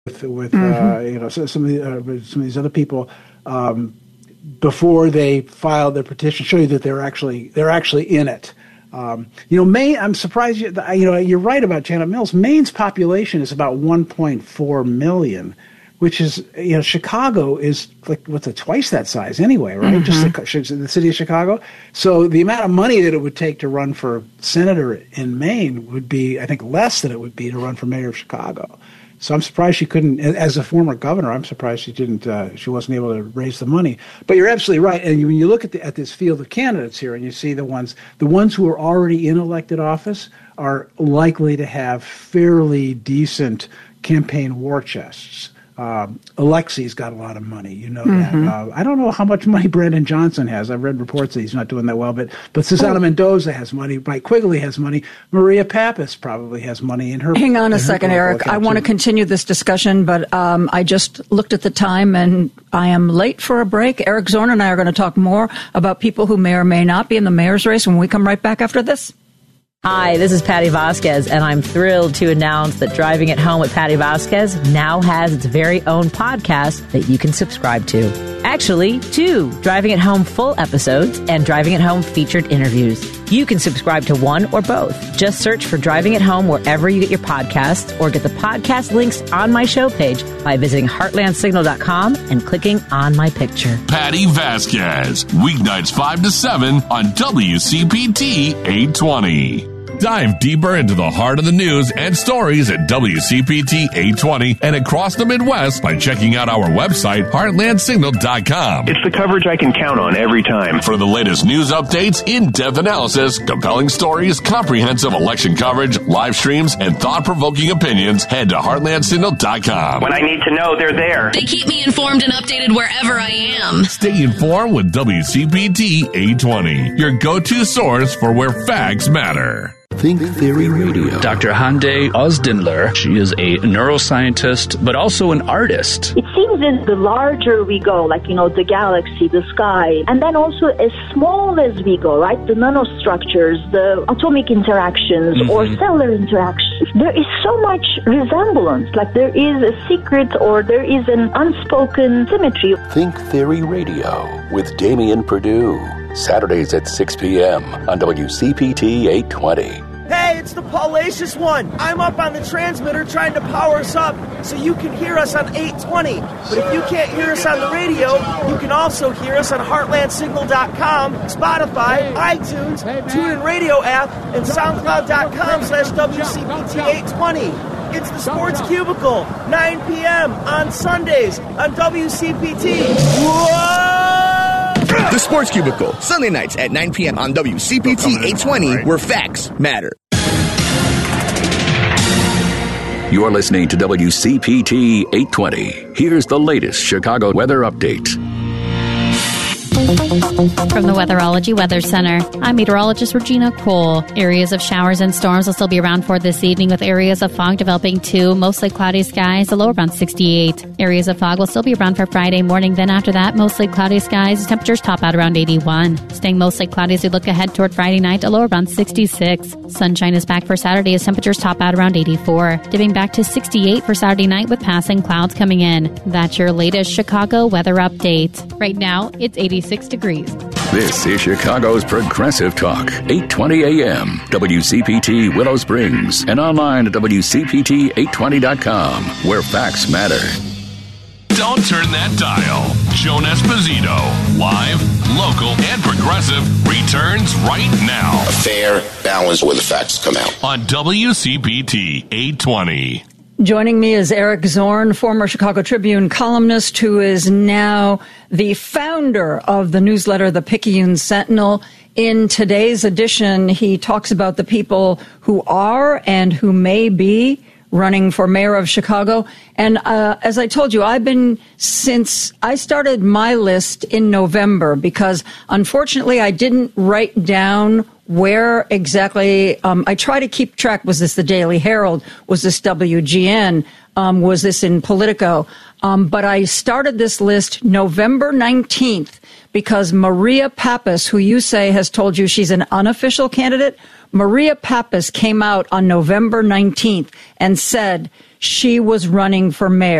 with some of these other people before they filed their petition, show you that they're actually in it. Maine. I'm surprised. You're right about Janet Mills. Maine's population is about 1.4 million, which is Chicago is like twice that size anyway, right? Mm-hmm. Just the city of Chicago. So the amount of money that it would take to run for senator in Maine would be, I think, less than it would be to run for mayor of Chicago. So I'm surprised she couldn't, as a former governor, I'm surprised she wasn't able to raise the money. But you're absolutely right. And when you look at this field of candidates here, and you see the ones who are already in elected office are likely to have fairly decent campaign war chests. Alexi's got a lot of money, mm-hmm. that. I don't know how much money Brandon Johnson has. I've read reports that he's not doing that well, but Susana Mendoza has money. Mike Quigley has money. Maria Pappas probably has money in her. Hang on a second, Eric. I want to continue this discussion, but I just looked at the time and I am late for a break. Eric Zorn and I are going to talk more about people who may or may not be in the mayor's race when we come right back after this. Hi, this is Patty Vasquez, and I'm thrilled to announce that Driving at Home with Patty Vasquez now has its very own podcast that you can subscribe to. Actually, 2 Driving at Home full episodes and Driving at Home featured interviews. You can subscribe to one or both. Just search for Driving at Home wherever you get your podcasts, or get the podcast links on my show page by visiting heartlandsignal.com and clicking on my picture. Patty Vasquez, weeknights 5 to 7 on WCPT 820. Dive deeper into the heart of the news and stories at WCPT 820 and across the Midwest by checking out our website, heartlandsignal.com. It's the coverage I can count on every time. For the latest news updates, in-depth analysis, compelling stories, comprehensive election coverage, live streams, and thought-provoking opinions, head to heartlandsignal.com. When I need to know, they're there. They keep me informed and updated wherever I am. Stay informed with WCPT 820, your go-to source for where facts matter. Think Theory Radio. Dr. Hande Ozdinler, she is a neuroscientist, but also an artist. It seems as the larger we go, the galaxy, the sky, and then also as small as we go, right? The nanostructures, the atomic interactions, mm-hmm. or cellular interactions. There is so much resemblance, there is a secret or there is an unspoken symmetry. Think Theory Radio with Damian Perdue. Saturdays at 6 p.m. on WCPT 820. Hey, it's the Paulacious One. I'm up on the transmitter trying to power us up so you can hear us on 820. But if you can't hear us on the radio, you can also hear us on heartlandsignal.com, Spotify, iTunes, TuneIn Radio app, and SoundCloud.com/WCPT820. It's the Sports Cubicle, 9 p.m. on Sundays on WCPT. Whoa! The Sports Cubicle, Sunday nights at 9 p.m. on WCPT 820, where facts matter. You're listening to WCPT 820. Here's the latest Chicago weather update. From the Weatherology Weather Center, I'm meteorologist Regina Cole. Areas of showers and storms will still be around for this evening, with areas of fog developing too. Mostly cloudy skies, a low around 68. Areas of fog will still be around for Friday morning. Then after that, mostly cloudy skies. Temperatures top out around 81. Staying mostly cloudy as we look ahead toward Friday night, a low around 66. Sunshine is back for Saturday as temperatures top out around 84. Dipping back to 68 for Saturday night with passing clouds coming in. That's your latest Chicago weather update. Right now, it's 86 degrees. This is Chicago's Progressive Talk, 820 AM, WCPT Willow Springs, and online at WCPT820.com, where facts matter. Don't turn that dial. Joan Esposito, live, local, and progressive, returns right now. A fair balance where the facts come out. On WCPT 820. Joining me is Eric Zorn, former Chicago Tribune columnist, who is now the founder of the newsletter, The Picayune Sentinel. In today's edition, he talks about the people who are and who may be running for mayor of Chicago. And as I told you, since I started my list in November, because unfortunately I didn't write down where exactly, I try to keep track. Was this the Daily Herald? Was this WGN? Was this in Politico? But I started this list November 19th because Maria Pappas, who you say has told you she's an unofficial candidate, Maria Pappas came out on November 19th and said she was running for mayor.